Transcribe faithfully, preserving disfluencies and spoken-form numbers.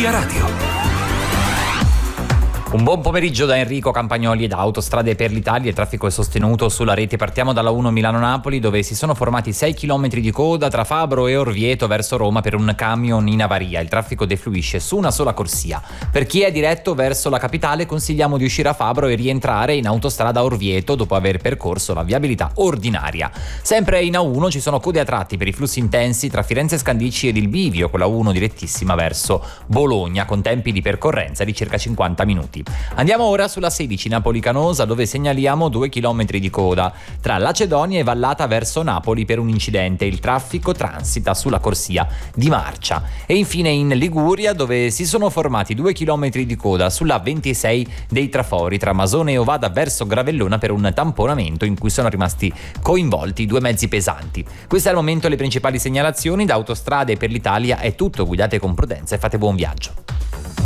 Via Radio. Un buon pomeriggio da Enrico Campagnoli e da Autostrade per l'Italia. Il traffico è sostenuto sulla rete. Partiamo dalla uno Milano-Napoli, dove si sono formati sei chilometri di coda tra Fabro e Orvieto verso Roma per un camion in avaria. Il traffico defluisce su una sola corsia. Per chi è diretto verso la capitale consigliamo di uscire a Fabro e rientrare in autostrada Orvieto dopo aver percorso la viabilità ordinaria. Sempre in A uno ci sono code a tratti per i flussi intensi tra Firenze Scandicci ed il Bivio, con la uno direttissima verso Bologna con tempi di percorrenza di circa cinquanta minuti. Andiamo ora sulla sedici Napoli-Canosa, dove segnaliamo due chilometri di coda tra Lacedonia e Vallata verso Napoli per un incidente. Il traffico transita sulla corsia di marcia. E infine in Liguria, dove si sono formati due chilometri di coda sulla ventisei dei Trafori tra Masone e Ovada verso Gravellona per un tamponamento in cui sono rimasti coinvolti due mezzi pesanti. Queste al momento le principali segnalazioni. Da Autostrade per l'Italia è tutto, guidate con prudenza e fate buon viaggio.